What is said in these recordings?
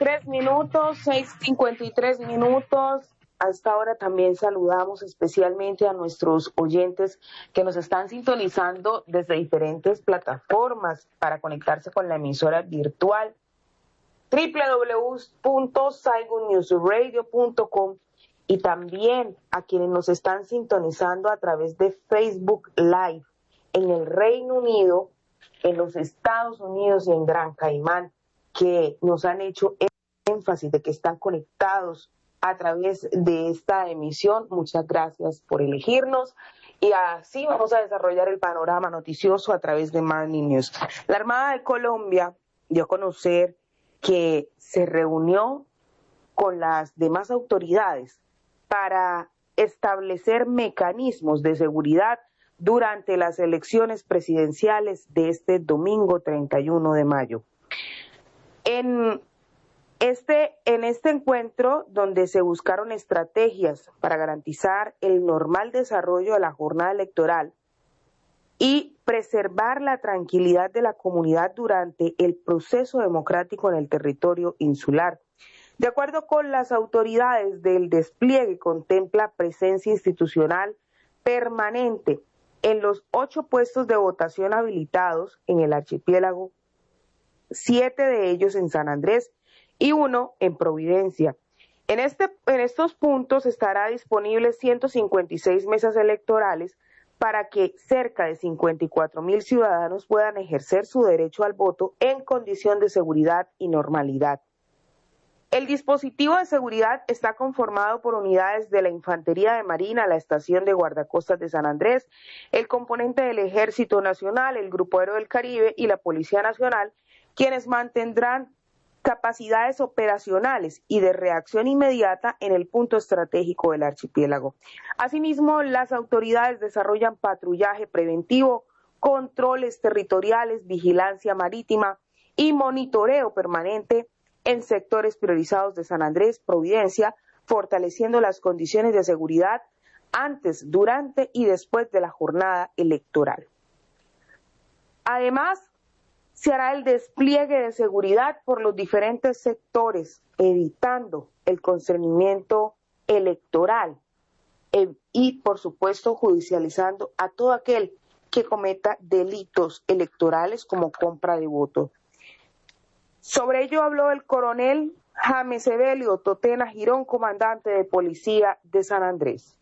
6:53, 6:53. A esta hora también saludamos especialmente a nuestros oyentes que nos están sintonizando desde diferentes plataformas para conectarse con la emisora virtual www.saigonnewsradio.com y también a quienes nos están sintonizando a través de Facebook Live en el Reino Unido, en los Estados Unidos y en Gran Caimán, que nos han hecho énfasis de que están conectados a través de esta emisión. Muchas gracias por elegirnos y así vamos a desarrollar el panorama noticioso a través de Morning News. La Armada de Colombia dio a conocer que se reunió con las demás autoridades para establecer mecanismos de seguridad durante las elecciones presidenciales de este domingo 31 de mayo. En este encuentro, donde se buscaron estrategias para garantizar el normal desarrollo de la jornada electoral y preservar la tranquilidad de la comunidad durante el proceso democrático en el territorio insular. De acuerdo con las autoridades, del despliegue contempla presencia institucional permanente en los 8 puestos de votación habilitados en el archipiélago, 7 de ellos en San Andrés y 1 en Providencia. En estos puntos estará disponibles 156 mesas electorales para que cerca de 54,000 ciudadanos puedan ejercer su derecho al voto en condición de seguridad y normalidad. El dispositivo de seguridad está conformado por unidades de la Infantería de Marina, la Estación de Guardacostas de San Andrés, el componente del Ejército Nacional, el Grupo Aéreo del Caribe y la Policía Nacional, quienes mantendrán capacidades operacionales y de reacción inmediata en el punto estratégico del archipiélago. Asimismo, las autoridades desarrollan patrullaje preventivo, controles territoriales, vigilancia marítima y monitoreo permanente en sectores priorizados de San Andrés, Providencia, fortaleciendo las condiciones de seguridad antes, durante y después de la jornada electoral. Además, se hará el despliegue de seguridad por los diferentes sectores, evitando el constreñimiento electoral y, por supuesto, judicializando a todo aquel que cometa delitos electorales como compra de votos. Sobre ello habló el coronel James Evelio Totena Girón, comandante de Policía de San Andrés.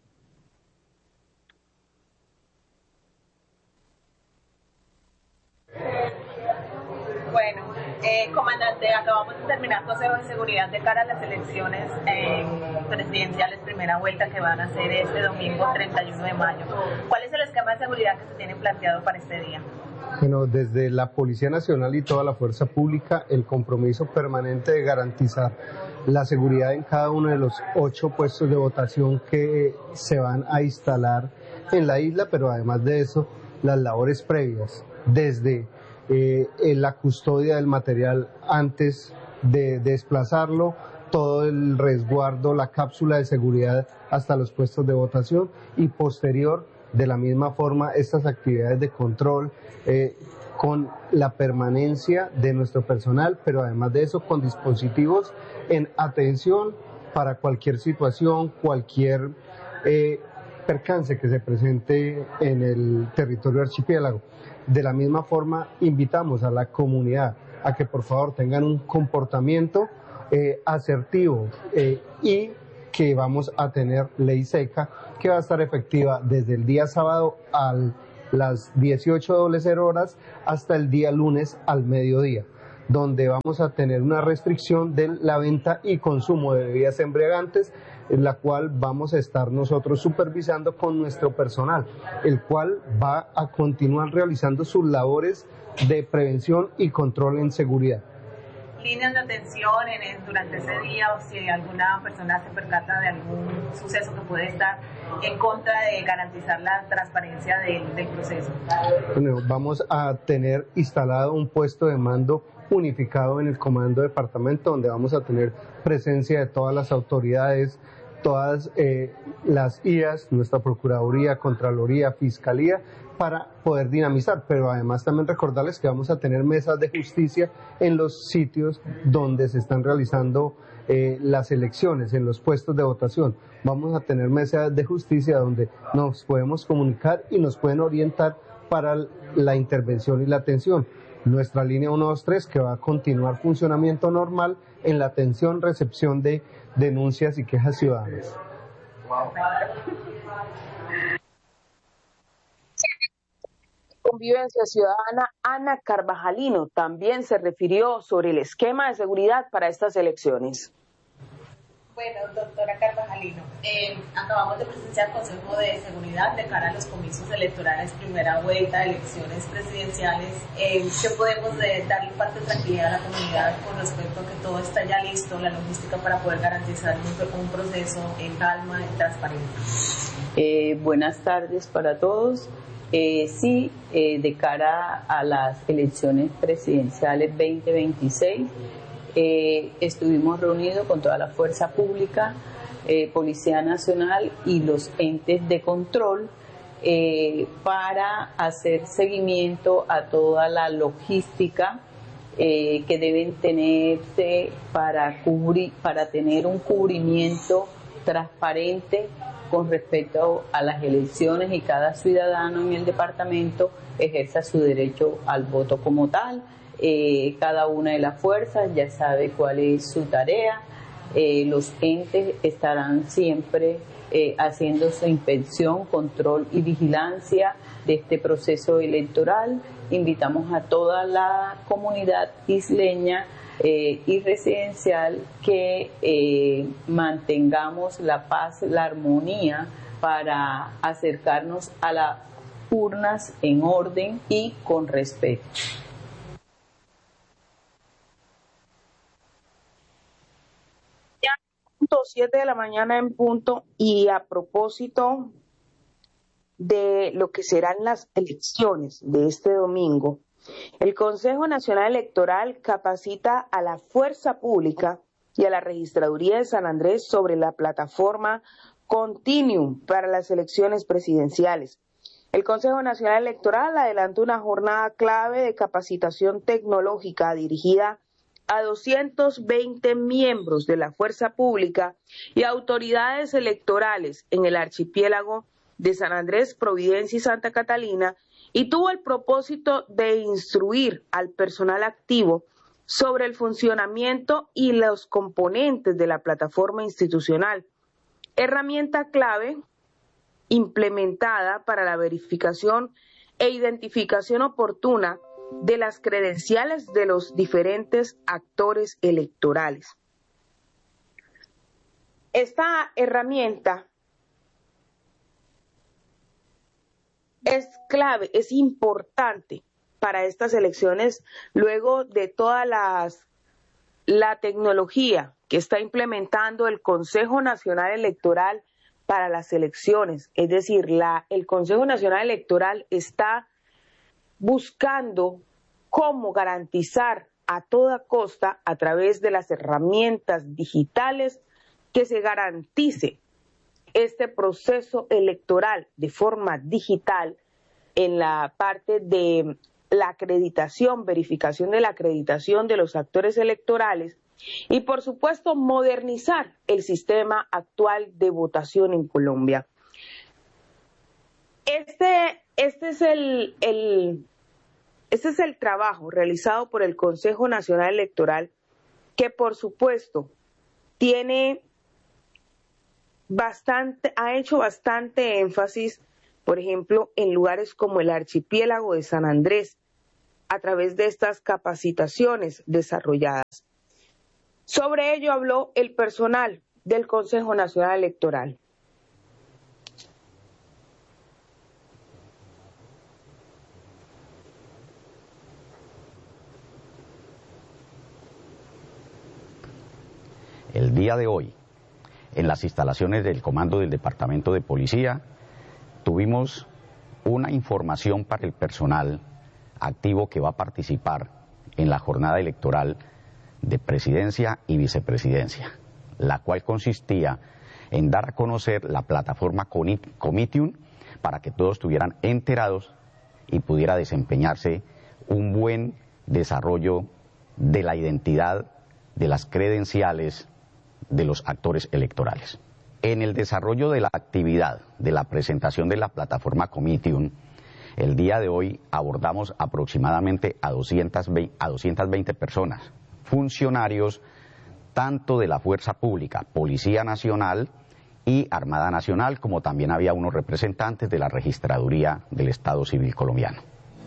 Bueno, comandante, acabamos de terminar consejo de seguridad de cara a las elecciones presidenciales primera vuelta que van a ser este domingo 31 de mayo. ¿Cuál es el esquema de seguridad que se tiene planteado para este día? Bueno, desde la Policía Nacional y toda la fuerza pública, el compromiso permanente de garantizar la seguridad en cada uno de los 8 puestos de votación que se van a instalar en la isla, pero además de eso, las labores previas, desde la custodia del material antes de desplazarlo, todo el resguardo, la cápsula de seguridad hasta los puestos de votación y posterior, de la misma forma, estas actividades de control con la permanencia de nuestro personal, pero además de eso con dispositivos en atención para cualquier situación, cualquier percance que se presente en el territorio archipiélago. De la misma forma, invitamos a la comunidad a que por favor tengan un comportamiento asertivo y que vamos a tener ley seca que va a estar efectiva desde el día sábado a las 18:00 horas hasta el día lunes al mediodía, donde vamos a tener una restricción de la venta y consumo de bebidas embriagantes, en la cual vamos a estar nosotros supervisando con nuestro personal, el cual va a continuar realizando sus labores de prevención y control en seguridad. Líneas de atención durante ese día, o si alguna persona se percata de algún suceso que puede estar en contra de garantizar la transparencia del proceso. Bueno, vamos a tener instalado un puesto de mando unificado en el comando departamento, donde vamos a tener presencia de todas las autoridades todas las IAS, nuestra Procuraduría, Contraloría, Fiscalía, para poder dinamizar, pero además también recordarles que vamos a tener mesas de justicia en los sitios donde se están realizando las elecciones, en los puestos de votación. Vamos a tener mesas de justicia donde nos podemos comunicar y nos pueden orientar para la intervención y la atención. Nuestra línea 123 que va a continuar funcionamiento normal en la atención, recepción de denuncias y quejas ciudadanas. Convivencia Ciudadana, Ana Carvajalino, también se refirió sobre el esquema de seguridad para estas elecciones. Bueno, doctora Carvajalino, acabamos de presenciar el Consejo de Seguridad de cara a los comicios electorales, primera vuelta de elecciones presidenciales. ¿Qué podemos darle parte de tranquilidad a la comunidad con respecto a que todo está ya listo, la logística para poder garantizar un proceso en calma y transparente? Buenas tardes para todos. Sí, de cara a las elecciones presidenciales 2026, estuvimos reunidos con toda la fuerza pública, Policía Nacional y los entes de control para hacer seguimiento a toda la logística que deben tenerse para tener un cubrimiento transparente con respecto a las elecciones y cada ciudadano en el departamento ejerza su derecho al voto como tal. Cada una de las fuerzas ya sabe cuál es su tarea. Los entes estarán siempre haciendo su inspección, control y vigilancia de este proceso electoral. Invitamos a toda la comunidad isleña y residencial que mantengamos la paz, la armonía para acercarnos a las urnas en orden y con respeto. 7 de la mañana en punto, y a propósito de lo que serán las elecciones de este domingo, el Consejo Nacional Electoral capacita a la Fuerza Pública y a la Registraduría de San Andrés sobre la plataforma Continuum para las elecciones presidenciales. El Consejo Nacional Electoral adelantó una jornada clave de capacitación tecnológica dirigida a 220 miembros de la Fuerza Pública y autoridades electorales en el archipiélago de San Andrés, Providencia y Santa Catalina, y tuvo el propósito de instruir al personal activo sobre el funcionamiento y los componentes de la plataforma institucional, herramienta clave implementada para la verificación e identificación oportuna de las credenciales de los diferentes actores electorales. Esta herramienta es clave, es importante para estas elecciones, luego de toda la tecnología que está implementando el Consejo Nacional Electoral para las elecciones. Es decir, el Consejo Nacional Electoral está buscando cómo garantizar a toda costa, a través de las herramientas digitales, que se garantice este proceso electoral de forma digital en la parte de la acreditación, verificación de la acreditación de los actores electorales y, por supuesto, modernizar el sistema actual de votación en Colombia. Este es el trabajo realizado por el Consejo Nacional Electoral, que por supuesto ha hecho bastante énfasis, por ejemplo, en lugares como el archipiélago de San Andrés, a través de estas capacitaciones desarrolladas. Sobre ello habló el personal del Consejo Nacional Electoral. El día de hoy, en las instalaciones del Comando del Departamento de Policía, tuvimos una información para el personal activo que va a participar en la jornada electoral de presidencia y vicepresidencia, la cual consistía en dar a conocer la plataforma Comitium para que todos estuvieran enterados y pudiera desempeñarse un buen desarrollo de la identidad, de las credenciales de los actores electorales. En el desarrollo de la actividad de la presentación de la plataforma Comitium, el día de hoy abordamos aproximadamente a 220 personas, funcionarios tanto de la Fuerza Pública, Policía Nacional y Armada Nacional, como también había unos representantes de la Registraduría del Estado Civil colombiano.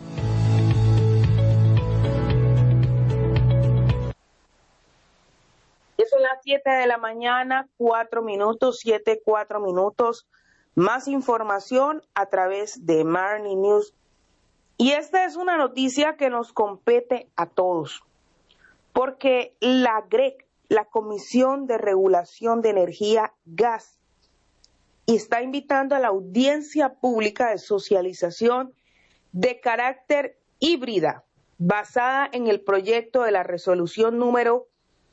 Son las 7 de la mañana, 4 minutos, 7, 4 minutos. Más información a través de Marni News. Y esta es una noticia que nos compete a todos, porque la GREC, la Comisión de Regulación de Energía, Gas, está invitando a la audiencia pública de socialización de carácter híbrida, basada en el proyecto de la resolución número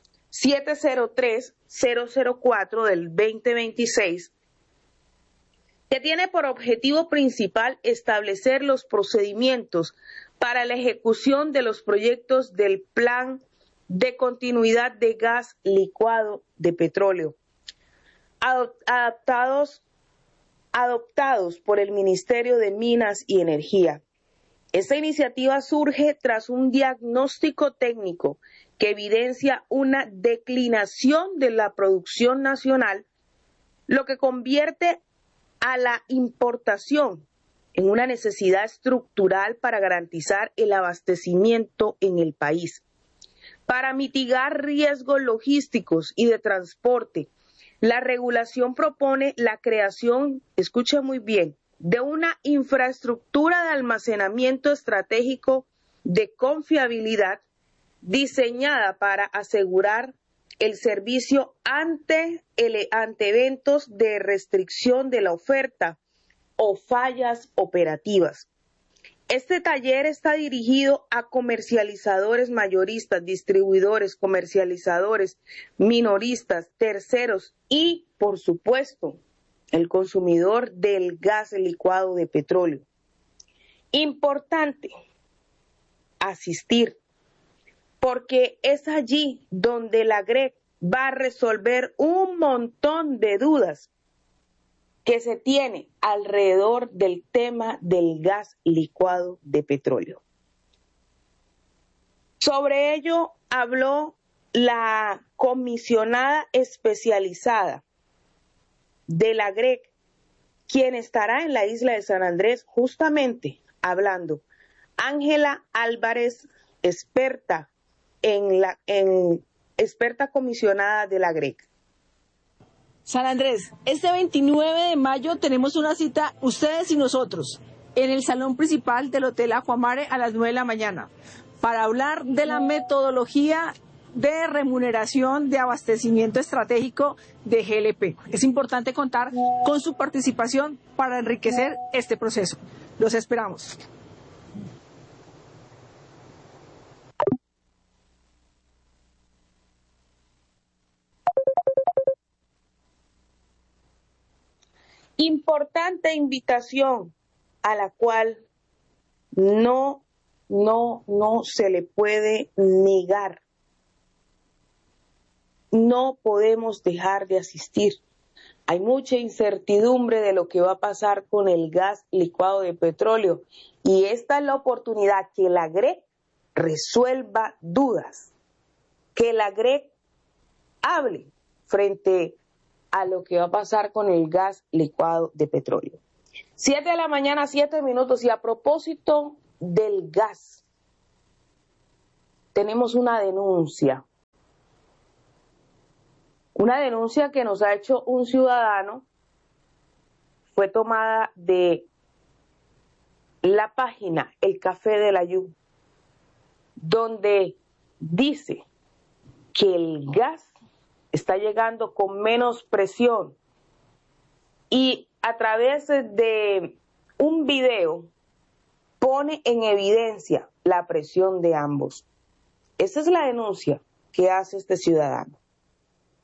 703-004 del 2026, que tiene por objetivo principal establecer los procedimientos para la ejecución de los proyectos del Plan de Continuidad de Gas Licuado de Petróleo, adoptados por el Ministerio de Minas y Energía. Esta iniciativa surge tras un diagnóstico técnico que evidencia una declinación de la producción nacional, lo que convierte a la importación en una necesidad estructural para garantizar el abastecimiento en el país. Para mitigar riesgos logísticos y de transporte, la regulación propone la creación, escuche muy bien, de una infraestructura de almacenamiento estratégico de confiabilidad diseñada para asegurar el servicio ante eventos de restricción de la oferta o fallas operativas. Este taller está dirigido a comercializadores mayoristas, distribuidores, comercializadores, minoristas, terceros y, por supuesto, el consumidor del gas licuado de petróleo. Importante asistir, porque es allí donde la GREC va a resolver un montón de dudas que se tiene alrededor del tema del gas licuado de petróleo. Sobre ello habló la comisionada especializada de la GREC, quien estará en la isla de San Andrés justamente hablando. Ángela Álvarez, experta comisionada de la GREC. San Andrés, este 29 de mayo tenemos una cita, ustedes y nosotros, en el salón principal del Hotel Aquamare a las 9 de la mañana, para hablar de la metodología de remuneración de abastecimiento estratégico de GLP. Es importante contar con su participación para enriquecer este proceso. Los esperamos. Importante invitación a la cual no se le puede negar. No podemos dejar de asistir. Hay mucha incertidumbre de lo que va a pasar con el gas licuado de petróleo y esta es la oportunidad que la GREC resuelva dudas, que la GREC hable frente a lo que va a pasar con el gas licuado de petróleo. 7 de la mañana, 7 minutos, y a propósito del gas, tenemos una denuncia que nos ha hecho un ciudadano. Fue tomada de la página El Café de la Yu, donde dice que el gas está llegando con menos presión y a través de un video pone en evidencia la presión de ambos. Esa es la denuncia que hace este ciudadano.